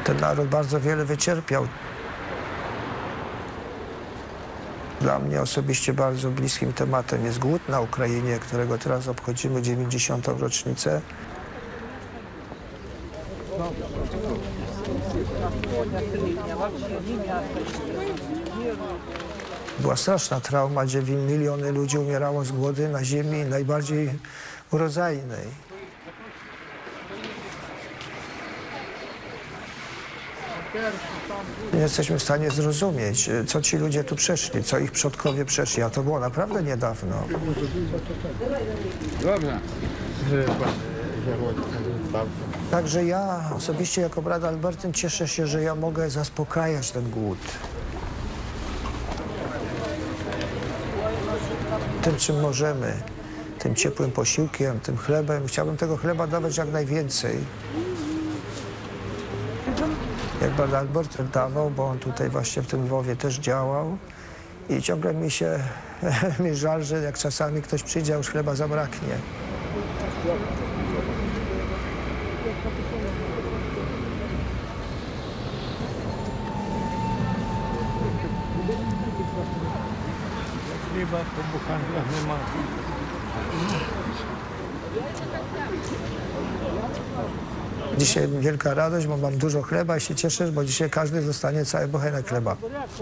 Ten naród bardzo wiele wycierpiał. Dla mnie osobiście bardzo bliskim tematem jest głód na Ukrainie, którego teraz obchodzimy 90. rocznicę. Była straszna trauma, gdzie miliony ludzi umierało z głodu na ziemi najbardziej urodzajnej. Nie jesteśmy w stanie zrozumieć, co ci ludzie tu przeszli, co ich przodkowie przeszli, a to było naprawdę niedawno. Także ja osobiście jako brat Albertyn cieszę się, że ja mogę zaspokajać ten głód. Tym, czym możemy, tym ciepłym posiłkiem, tym chlebem. Chciałbym tego chleba dawać jak najwięcej. Jak brat Albertyn dawał, bo on tutaj właśnie w tym Lwowie też działał. I ciągle mi się mi żal, że jak czasami ktoś przyjdzie, a już chleba zabraknie. Chleba po buchankach nie ma. Dzisiaj wielka radość, bo mam dużo chleba i się cieszę, bo dzisiaj każdy dostanie cały bochenek chleba.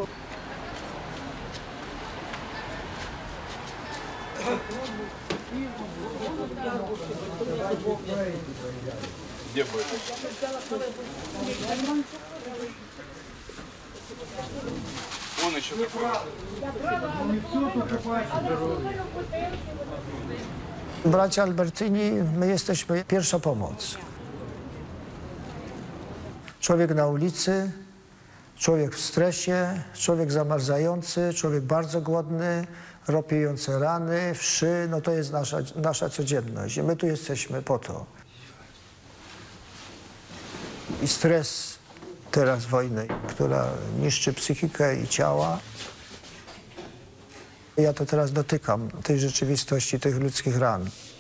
Gdzie byłeś? Он еще такой. Bracia Albertyni, my jesteśmy pierwsza pomoc. Człowiek na ulicy, człowiek w stresie, człowiek zamarzający, człowiek bardzo głodny, ropiejące rany, wszy, no to jest nasza codzienność i my tu jesteśmy po to. I stres teraz wojny, która niszczy psychikę i ciała. Ja to teraz dotykam tej rzeczywistości, tych ludzkich ran.